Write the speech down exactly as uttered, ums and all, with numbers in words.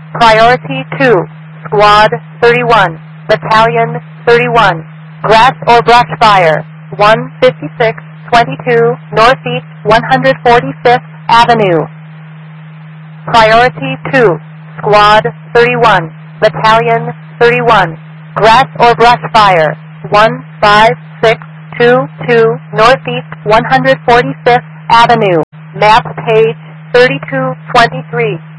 Priority two, Squad thirty-one, Battalion thirty-one, grass or brush fire, one fifty-six twenty-two Northeast one hundred forty-fifth Avenue. Priority two, Squad thirty-one, Battalion thirty-one, grass or brush fire, one five six two two Northeast one hundred forty-fifth Avenue. Map page thirty-two twenty-three.